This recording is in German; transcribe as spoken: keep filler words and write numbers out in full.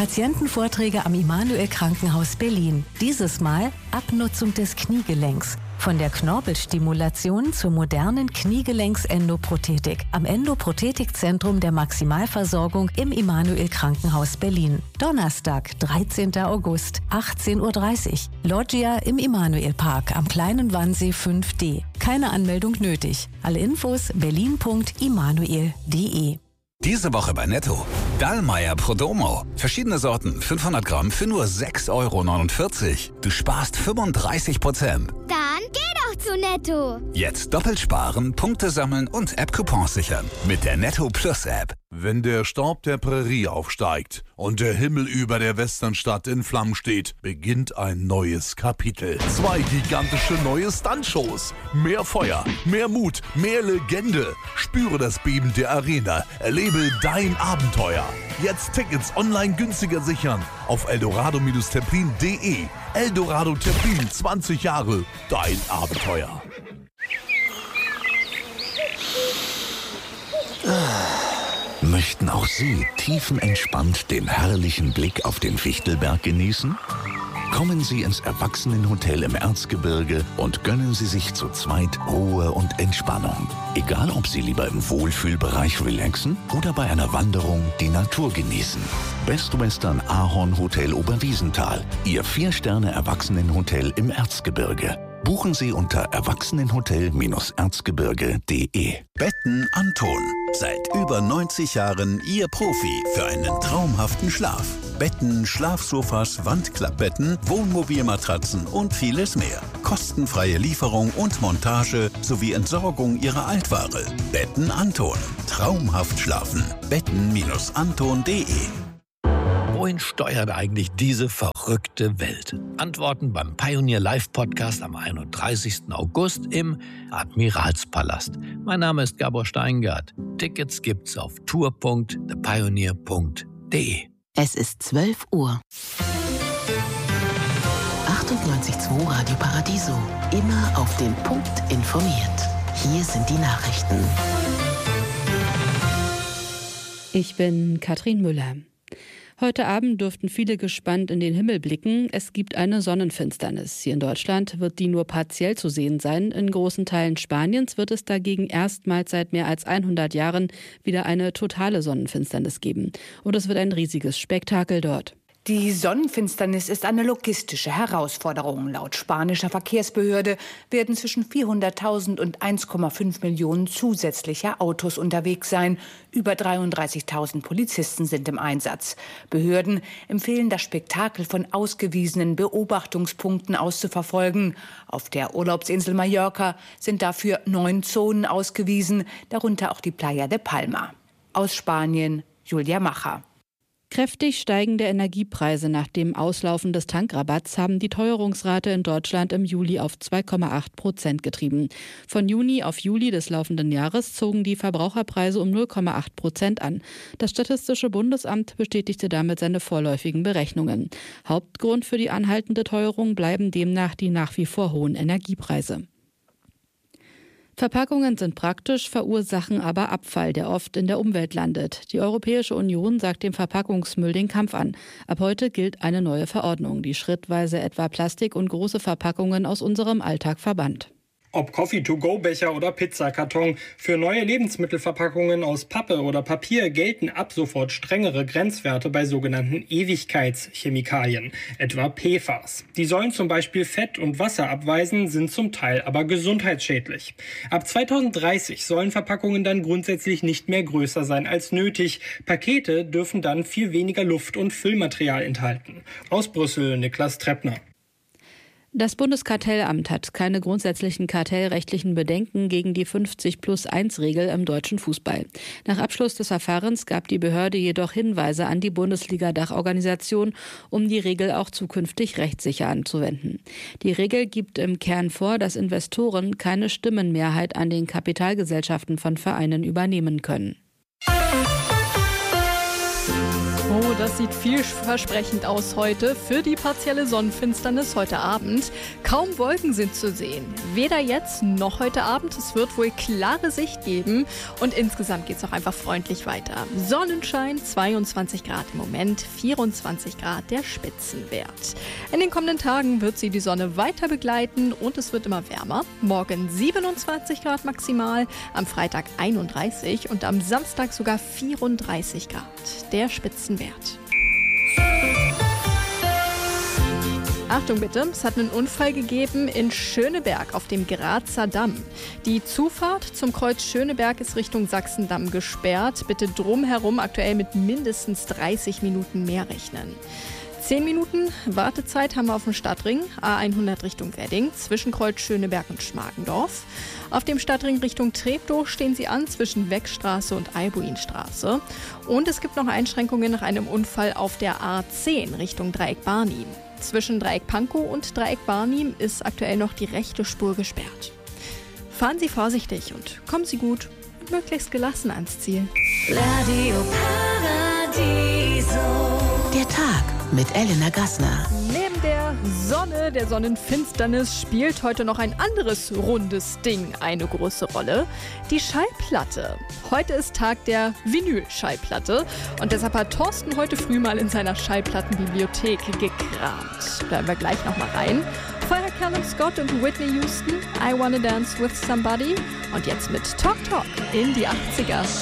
Patientenvorträge am Immanuel Krankenhaus Berlin. Dieses Mal Abnutzung des Kniegelenks. Von der Knorpelstimulation zur modernen Kniegelenks-Endoprothetik am Endoprothetikzentrum der Maximalversorgung im Immanuel Krankenhaus Berlin. Donnerstag, dreizehnten August, achtzehn Uhr dreißig. Loggia im Immanuel Park am Kleinen Wannsee fünf D. Keine Anmeldung nötig. Alle Infos berlin punkt immanuel punkt de. Diese Woche bei Netto. Dallmayr Prodomo. Verschiedene Sorten, fünfhundert Gramm für nur sechs Euro neunundvierzig. Du sparst fünfunddreißig Prozent. Dann geh doch zu Netto. Jetzt doppelt sparen, Punkte sammeln und App-Coupons sichern. Mit der Netto Plus App. Wenn der Staub der Prärie aufsteigt und der Himmel über der Westernstadt in Flammen steht, beginnt ein neues Kapitel. Zwei gigantische neue Stuntshows. Mehr Feuer, mehr Mut, mehr Legende. Spüre das Beben der Arena. Erlebe dein Abenteuer. Jetzt Tickets online günstiger sichern auf eldorado Templin punkt de. Eldorado Templin, zwanzig Jahre. Dein Abenteuer. Möchten auch Sie tiefenentspannt den herrlichen Blick auf den Fichtelberg genießen? Kommen Sie ins Erwachsenenhotel im Erzgebirge und gönnen Sie sich zu zweit Ruhe und Entspannung. Egal, ob Sie lieber im Wohlfühlbereich relaxen oder bei einer Wanderung die Natur genießen. Best Western Ahorn Hotel Oberwiesenthal, Ihr Vier-Sterne-Erwachsenenhotel im Erzgebirge. Buchen Sie unter erwachsenenhotel erzgebirge punkt de. Betten Anton. Seit über neunzig Jahren Ihr Profi für einen traumhaften Schlaf. Betten, Schlafsofas, Wandklappbetten, Wohnmobilmatratzen und vieles mehr. Kostenfreie Lieferung und Montage sowie Entsorgung Ihrer Altware. Betten Anton. Traumhaft schlafen. Betten Anton punkt de. Wohin steuert eigentlich diese verrückte Welt? Antworten beim Pioneer Live Podcast am einunddreißigsten August im Admiralspalast. Mein Name ist Gabor Steingart. Tickets gibt's auf tour punkt the pioneer punkt de. Es ist zwölf Uhr. achtundneunzig Komma zwei Radio Paradiso. Immer auf den Punkt informiert. Hier sind die Nachrichten. Ich bin Katrin Müller. Heute Abend dürften viele gespannt in den Himmel blicken. Es gibt eine Sonnenfinsternis. Hier in Deutschland wird die nur partiell zu sehen sein. In großen Teilen Spaniens wird es dagegen erstmals seit mehr als hundert Jahren wieder eine totale Sonnenfinsternis geben. Und es wird ein riesiges Spektakel dort. Die Sonnenfinsternis ist eine logistische Herausforderung. Laut spanischer Verkehrsbehörde werden zwischen vierhunderttausend und eins Komma fünf Millionen zusätzliche Autos unterwegs sein. Über dreiunddreißigtausend Polizisten sind im Einsatz. Behörden empfehlen, das Spektakel von ausgewiesenen Beobachtungspunkten aus zu verfolgen. Auf der Urlaubsinsel Mallorca sind dafür neun Zonen ausgewiesen, darunter auch die Playa de Palma. Aus Spanien, Julia Macher. Kräftig steigende Energiepreise nach dem Auslaufen des Tankrabatts haben die Teuerungsrate in Deutschland im Juli auf zwei Komma acht Prozent getrieben. Von Juni auf Juli des laufenden Jahres zogen die Verbraucherpreise um null Komma acht Prozent an. Das Statistische Bundesamt bestätigte damit seine vorläufigen Berechnungen. Hauptgrund für die anhaltende Teuerung bleiben demnach die nach wie vor hohen Energiepreise. Verpackungen sind praktisch, verursachen aber Abfall, der oft in der Umwelt landet. Die Europäische Union sagt dem Verpackungsmüll den Kampf an. Ab heute gilt eine neue Verordnung, die schrittweise etwa Plastik und große Verpackungen aus unserem Alltag verbannt. Ob Coffee-to-go-Becher oder Pizzakarton, für neue Lebensmittelverpackungen aus Pappe oder Papier gelten ab sofort strengere Grenzwerte bei sogenannten Ewigkeitschemikalien, etwa P F A S. Die sollen zum Beispiel Fett und Wasser abweisen, sind zum Teil aber gesundheitsschädlich. Ab zweitausenddreißig sollen Verpackungen dann grundsätzlich nicht mehr größer sein als nötig. Pakete dürfen dann viel weniger Luft- und Füllmaterial enthalten. Aus Brüssel, Niklas Treppner. Das Bundeskartellamt hat keine grundsätzlichen kartellrechtlichen Bedenken gegen die fünfzig plus eins Regel im deutschen Fußball. Nach Abschluss des Verfahrens gab die Behörde jedoch Hinweise an die Bundesliga-Dachorganisation, um die Regel auch zukünftig rechtssicher anzuwenden. Die Regel gibt im Kern vor, dass Investoren keine Stimmenmehrheit an den Kapitalgesellschaften von Vereinen übernehmen können. Oh, das sieht vielversprechend aus heute für die partielle Sonnenfinsternis heute Abend. Kaum Wolken sind zu sehen. Weder jetzt noch heute Abend. Es wird wohl klare Sicht geben und insgesamt geht es auch einfach freundlich weiter. Sonnenschein, zweiundzwanzig Grad im Moment, vierundzwanzig Grad der Spitzenwert. In den kommenden Tagen wird sie die Sonne weiter begleiten und es wird immer wärmer. Morgen siebenundzwanzig Grad maximal, am Freitag einunddreißig und am Samstag sogar vierunddreißig Grad. Der Spitzenwert. Achtung bitte, es hat einen Unfall gegeben in Schöneberg auf dem Grazer Damm. Die Zufahrt zum Kreuz Schöneberg ist Richtung Sachsendamm gesperrt. Bitte drumherum aktuell mit mindestens dreißig Minuten mehr rechnen. zehn Minuten Wartezeit haben wir auf dem Stadtring, A hundert Richtung Wedding, zwischen Kreuz Schöneberg und Schmargendorf. Auf dem Stadtring Richtung Treptow stehen Sie an zwischen Weckstraße und Albuinstraße. Und es gibt noch Einschränkungen nach einem Unfall auf der A zehn Richtung Dreieck Barnim. Zwischen Dreieck Pankow und Dreieck Barnim ist aktuell noch die rechte Spur gesperrt. Fahren Sie vorsichtig und kommen Sie gut und möglichst gelassen ans Ziel. Radio Paradiso. Der Tag mit Elena Gassner. Neben der Sonne, der Sonnenfinsternis, spielt heute noch ein anderes rundes Ding eine große Rolle. Die Schallplatte. Heute ist Tag der Vinyl-Schallplatte und deshalb hat Thorsten heute früh mal in seiner Schallplattenbibliothek gekramt. Bleiben wir gleich noch mal rein. Vorher Callum Scott und Whitney Houston, I Wanna Dance With Somebody und jetzt mit Talk Talk in die achtziger.